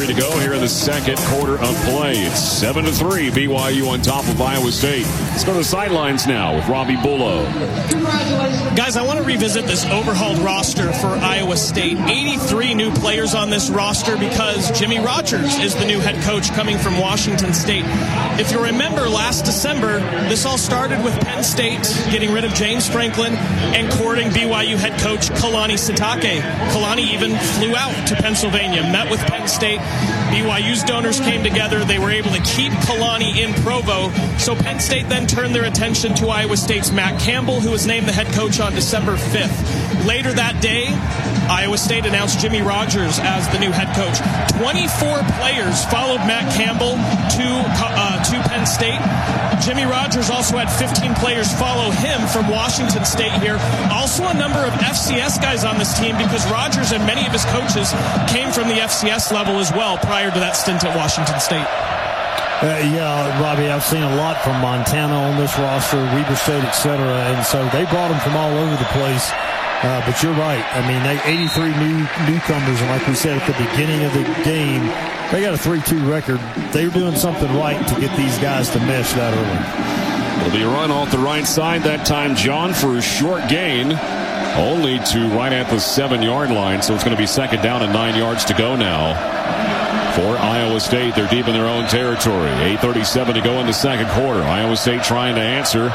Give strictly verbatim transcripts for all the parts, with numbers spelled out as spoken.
to go here in the second quarter of play. It's seven to three. B Y U on top of Iowa State. Let's go to the sidelines now with Robbie Bullough. Guys, I want to revisit this overhauled roster for Iowa State. eighty-three new players on this roster because Jimmy Rogers is the new head coach coming from Washington State. If you remember last December, this all started with Penn State getting rid of James Franklin and courting B Y U head coach Kalani Sitake. Kalani even flew out to Pennsylvania, met with Penn State. B Y U's donors came together. They were able to keep Kalani in Provo. So Penn State then turned their attention to Iowa State's Matt Campbell, who was named the head coach on December fifth. Later that day, Iowa State announced Jimmy Rogers as the new head coach. twenty-four players followed Matt Campbell to, uh, to Penn State. Jimmy Rogers also had fifteen players follow him from Washington State here. Also a number of F C S guys on this team because Rogers and many of his coaches came from the F C S level as well prior to that stint at Washington State. Uh, yeah, Robbie, I've seen a lot from Montana on this roster, Weber State, et cetera, and so they brought them from all over the place. Uh, but you're right. I mean, they eighty-three new newcomers, and like we said at the beginning of the game, they got a three two record. They're doing something right to get these guys to mesh that early. It'll be a run off the right side that time, John, for a short gain, only to right at the seven-yard line. So it's going to be second down and nine yards to go now for Iowa State. They're deep in their own territory. eight thirty-seven to go in the second quarter. Iowa State trying to answer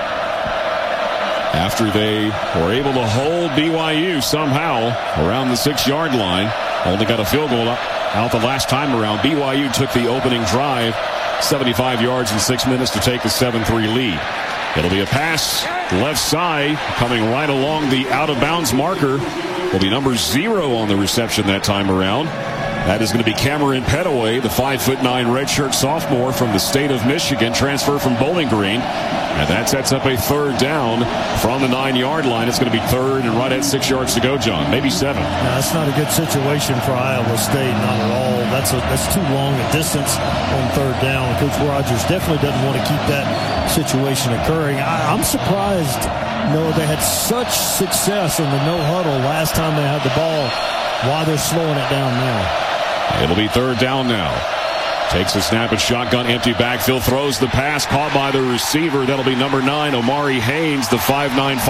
after they were able to hold B Y U somehow around the six-yard line. Only got a field goal out the last time around. B Y U took the opening drive, seventy-five yards in six minutes to take the seven three lead. It'll be a pass left side coming right along the out-of-bounds marker. Will be number zero on the reception that time around. That is going to be Cameron Petaway, the five foot nine redshirt sophomore from the state of Michigan, transfer from Bowling Green. And that sets up a third down from the nine-yard line. It's going to be third and right at six yards to go, John. Maybe seven. No, that's not a good situation for Iowa State, not at all. That's a, that's too long a distance on third down. Coach Rogers definitely doesn't want to keep that situation occurring. I, I'm surprised, you know, they had such success in the no-huddle last time they had the ball. Why they're slowing it down now? It'll be third down now. Takes a snap at shotgun, empty backfield, throws the pass, caught by the receiver. That'll be number nine, Omari Haynes, the five nine